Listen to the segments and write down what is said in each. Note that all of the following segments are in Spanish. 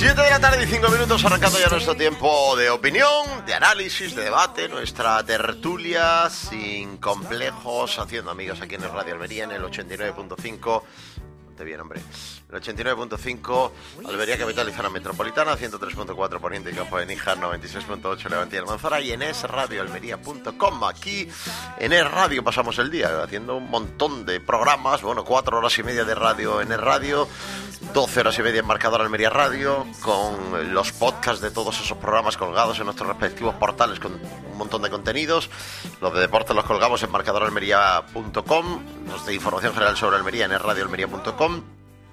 7 de la tarde y 5 minutos, arrancando ya nuestro tiempo de opinión, de análisis, de debate, nuestra tertulia sin complejos, haciendo amigos aquí en el Radio Almería en el 89.5. Ponte bien, hombre. El 89.5, Almería, capital y zona metropolitana, 103.4 Poniente y Campo de Níjar, 96.8 Levante y Almanzora, y en esradioalmería.com. Aquí en Es Radio pasamos el día haciendo un montón de programas, bueno, 4 horas y media de radio en Es Radio, 12 horas y media en Marcador Almería Radio, con los podcasts de todos esos programas colgados en nuestros respectivos portales con un montón de contenidos. Los de deporte los colgamos en marcadoralmería.com, los de información general sobre Almería en esradioalmería.com.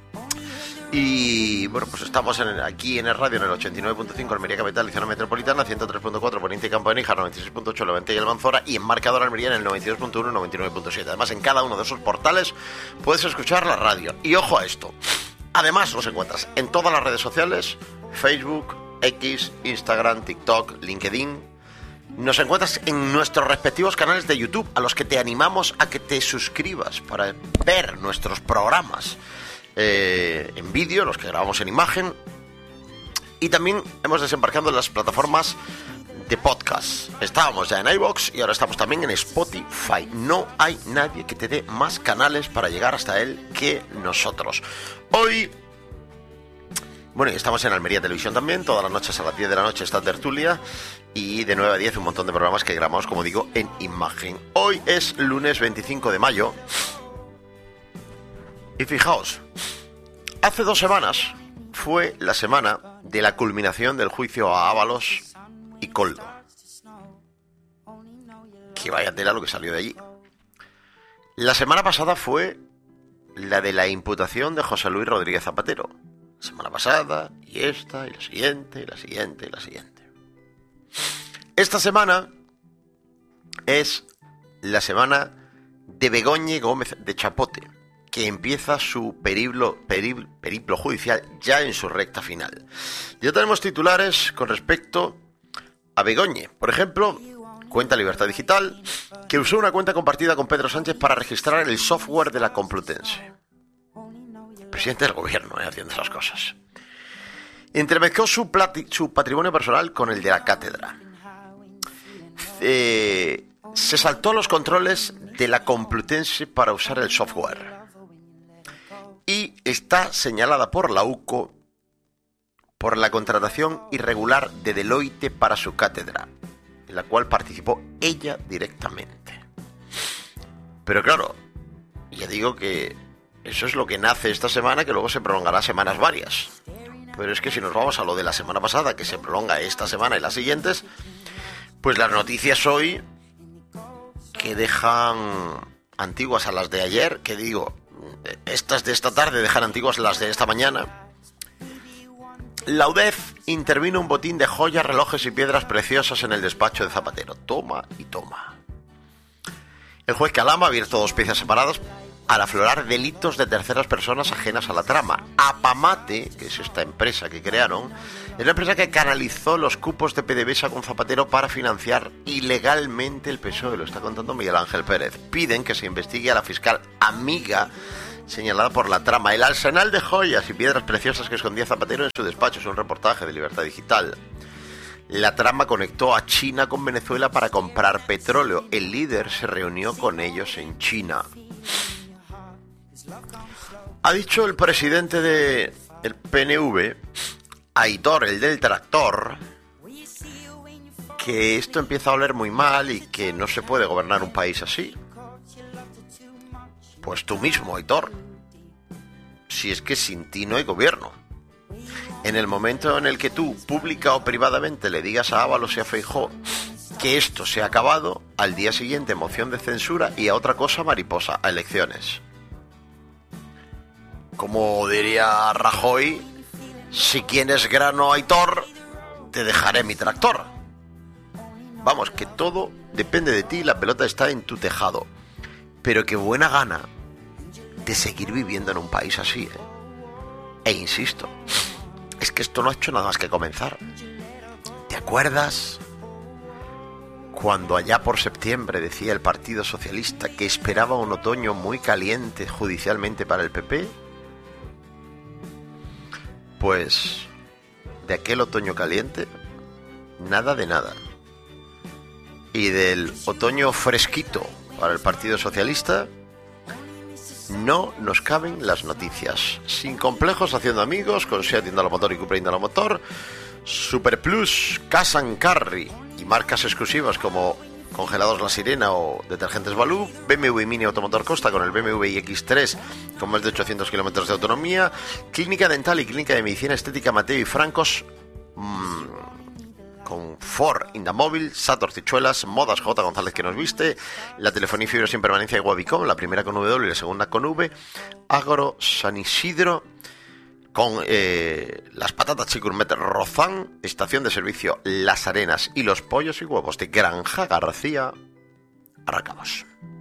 Y bueno, pues estamos aquí en el radio en el 89.5 Almería capital y zona metropolitana, 103.4 Poniente y Campo de Níjar, 96.8 Levante y Almanzora, y en Marcador Almería en el 92.1 99.7. Además, en cada uno de esos portales puedes escuchar la radio. Y ojo a esto, además los encuentras en todas las redes sociales: Facebook, X, Instagram, TikTok, LinkedIn. Nos encuentras en nuestros respectivos canales de YouTube, a los que te animamos a que te suscribas para ver nuestros programas en vídeo, los que grabamos en imagen. Y también hemos desembarcado en las plataformas de podcast. Estábamos ya en iVoox y ahora estamos también en Spotify. No hay nadie que te dé más canales para llegar hasta él que nosotros. Hoy, bueno, estamos en Almería Televisión también. Todas las noches a las 10 de la noche está tertulia. Y de 9 a 10 un montón de programas que grabamos, como digo, en imagen. Hoy es lunes 25 de mayo. Y fijaos, hace 2 semanas fue la semana de la culminación del juicio a Ábalos y Koldo. Que vaya tela lo que salió de allí. La semana pasada fue la de la imputación de José Luis Rodríguez Zapatero. La semana pasada, y esta, y la siguiente, y la siguiente, y la siguiente. Esta semana es la semana de Begoña Gómez de Chapote, que empieza su periplo judicial ya en su recta final. Ya tenemos titulares con respecto a Begoña. Por ejemplo, cuenta Libertad Digital que usó una cuenta compartida con Pedro Sánchez para registrar el software de la Complutense. El presidente del gobierno, haciendo esas cosas. Entremezcló su patrimonio personal con el de la cátedra. Se saltó los controles de la Complutense para usar el software. Y está señalada por la UCO por la contratación irregular de Deloitte para su cátedra, en la cual participó ella directamente. Pero claro, ya digo que eso es lo que nace esta semana, que luego se prolongará semanas varias. Pero es que si nos vamos a lo de la semana pasada, que se prolonga esta semana y las siguientes, pues las noticias hoy que dejan antiguas a las de ayer, que digo, estas de esta tarde dejan antiguas las de esta mañana. La UDEF intervino un botín de joyas, relojes y piedras preciosas en el despacho de Zapatero. Toma y toma. El juez Calama ha abierto 2 piezas separadas al aflorar delitos de terceras personas ajenas a la trama. Apamate, que es esta empresa que crearon, es la empresa que canalizó los cupos de PDVSA con Zapatero para financiar ilegalmente el PSOE. Lo está contando Miguel Ángel Pérez. Piden que se investigue a la fiscal amiga señalada por la trama. El arsenal de joyas y piedras preciosas que escondía Zapatero en su despacho. Es un reportaje de Libertad Digital. La trama conectó a China con Venezuela para comprar petróleo. El líder se reunió con ellos en China. Ha dicho el presidente del PNV, Aitor, el del tractor, que esto empieza a oler muy mal y que no se puede gobernar un país así. Pues tú mismo, Aitor. Si es que sin ti no hay gobierno. En el momento en el que tú, pública o privadamente, le digas a Ábalos y a Feijóo que esto se ha acabado, al día siguiente moción de censura y a otra cosa mariposa, a elecciones. Como diría Rajoy, si quieres grano, Aitor, te dejaré mi tractor. Vamos, que todo depende de ti, la pelota está en tu tejado. Pero qué buena gana de seguir viviendo en un país así, ¿eh? E insisto, es que esto no ha hecho nada más que comenzar. ¿Te acuerdas cuando allá por septiembre decía el Partido Socialista que esperaba un otoño muy caliente judicialmente para el PP? Pues de aquel otoño caliente, nada de nada. Y del otoño fresquito para el Partido Socialista, no nos caben las noticias. Sin complejos, haciendo amigos, con SEAT Indalo Motor y Cupra Indalo Motor, Super Plus, Cash & Carry y marcas exclusivas como congelados La Sirena o detergentes Balú, BMW Mini Automotor Costa con el BMW iX3 con más de 800 kilómetros de autonomía, Clínica Dental y Clínica de Medicina Estética Mateo y Francos, con Ford Indamóvil, Sator Cichuelas, Modas J. González que nos viste, la telefonía y fibra sin permanencia de Guavicom, la primera con W y la segunda con V, Agro San Isidro, con las patatas Chicurmet Rozán, estación de servicio Las Arenas y los pollos y huevos de Granja García. Arrancamos.